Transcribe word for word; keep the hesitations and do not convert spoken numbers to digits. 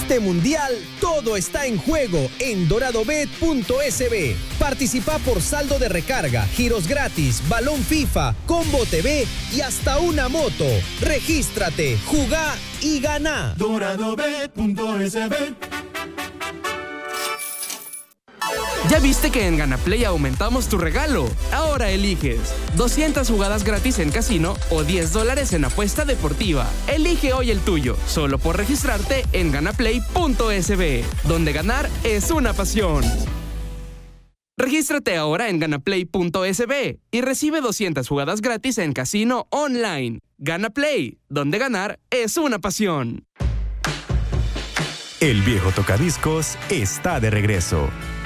Este mundial, todo está en juego en doradobet punto es be. Participa por saldo de recarga, giros gratis, balón FIFA, combo T V y hasta una moto. Regístrate, jugá y ganá. doradobet punto es be. ¿Ya viste que en Ganaplay aumentamos tu regalo? Ahora eliges doscientas jugadas gratis en casino o diez dólares en apuesta deportiva. Elige hoy el tuyo, solo por registrarte en ganaplay punto es be, donde ganar es una pasión. Regístrate ahora en ganaplay punto es be y recibe doscientas jugadas gratis en casino online. Ganaplay, donde ganar es una pasión. El viejo tocadiscos está de regreso.